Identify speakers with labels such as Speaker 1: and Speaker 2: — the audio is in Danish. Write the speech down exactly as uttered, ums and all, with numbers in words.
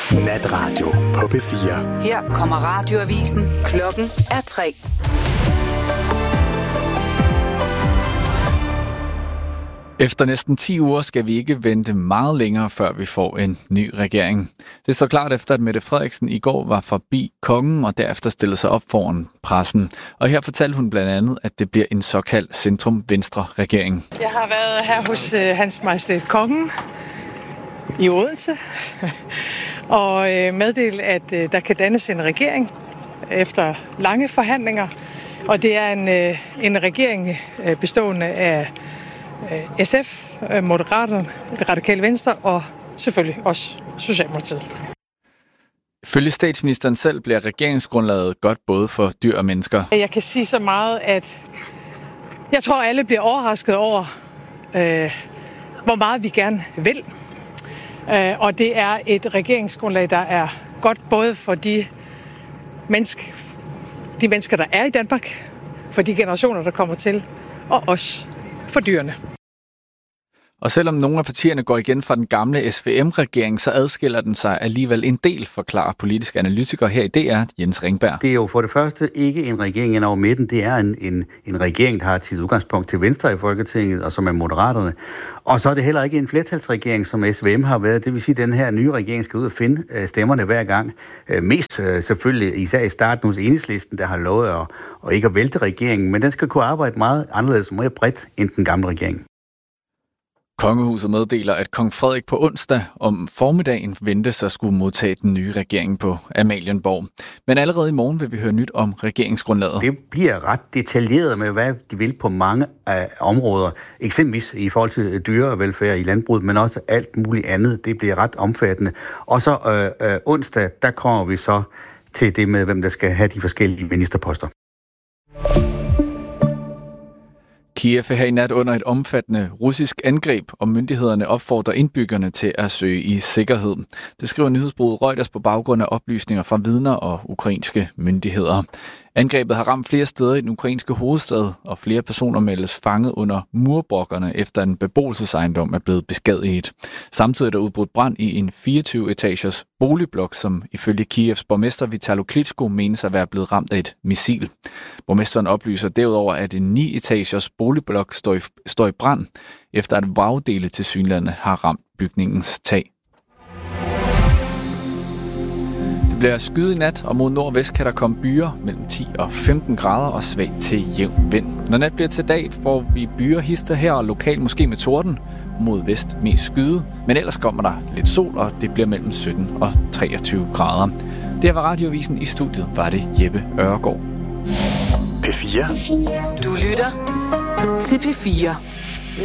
Speaker 1: Natradio på P fire.
Speaker 2: Her kommer radioavisen. Klokken er tre.
Speaker 3: Efter næsten ti uger skal vi ikke vente meget længere, før vi får en ny regering. Det står klart efter, at Mette Frederiksen i går var forbi kongen og derefter stillede sig op foran pressen. Og her fortalte hun blandt andet, at det bliver en såkaldt centrum-venstre-regering.
Speaker 4: Jeg har været her hos øh, Hans Majestæt Kongen i Odense og øh, meddelt, at øh, der kan dannes en regering efter lange forhandlinger. Og det er en, øh, en regering øh, bestående af S F, Moderaterne, Det Radikale Venstre og selvfølgelig også Socialdemokratiet.
Speaker 3: Ifølge statsministeren selv bliver regeringsgrundlaget godt både for dyr og mennesker.
Speaker 4: Jeg kan sige så meget, at jeg tror, alle bliver overrasket over, øh, hvor meget vi gerne vil. Øh, og det er et regeringsgrundlag, der er godt både for de, menneske, de mennesker, der er i Danmark, for de generationer, der kommer til, og også for dyrene.
Speaker 3: Og selvom nogle af partierne går igen fra den gamle S V M-regering, så adskiller den sig alligevel en del, forklarer politisk analytiker her i D R, Jens Ringberg.
Speaker 5: Det er jo for det første ikke en regering ind over midten. Det er en, en, en regering, der har sit udgangspunkt til venstre i Folketinget, og som er Moderaterne. Og så er det heller ikke en flertalsregering, som S V M har været. Det vil sige, at den her nye regering skal ud og finde stemmerne hver gang. Mest selvfølgelig, især i starten hos Enhedslisten, der har lovet at, at ikke at vælte regeringen, men den skal kunne arbejde meget anderledes og mere bredt end den gamle regering.
Speaker 3: Kongehuset meddeler, at kong Frederik på onsdag om formiddagen ventes at skulle modtage den nye regering på Amalienborg. Men allerede i morgen vil vi høre nyt om regeringsgrundlaget.
Speaker 5: Det bliver ret detaljeret med, hvad de vil på mange af områder. Eksempelvis i forhold til dyrevelfærd i landbruget, men også alt muligt andet. Det bliver ret omfattende. Og så øh, øh, onsdag, der kommer vi så til det med, hvem der skal have de forskellige ministerposter.
Speaker 3: Kiev er her i nat under et omfattende russisk angreb, og myndighederne opfordrer indbyggerne til at søge i sikkerhed. Det skriver nyhedsbureauet Reuters på baggrund af oplysninger fra vidner og ukrainske myndigheder. Angrebet har ramt flere steder i den ukrainske hovedstad, og flere personer meldes fanget under murbrokkerne, efter en beboelsesejendom er blevet beskadiget. Samtidig er der udbrudt brand i en fireogtyve-etagers boligblok, som ifølge Kievs borgmester Vitalo Klitschko menes at være blevet ramt af et missil. Borgmesteren oplyser derudover, at en ni-etagers boligblok står i, står i brand, efter at vragdele til synlande har ramt bygningens tag. Det bliver skyet i nat, og mod nordvest kan der komme byer mellem ti og femten grader og svag til jævn vind. Når nat bliver til dag, får vi byer hister her og lokalt måske med torden. Mod vest mest skyde, men ellers kommer der lidt sol, og det bliver mellem sytten og treogtyve grader. Det var Radioavisen. I studiet var det Jeppe Øregård.
Speaker 1: P fire.
Speaker 2: Du lytter til P fire.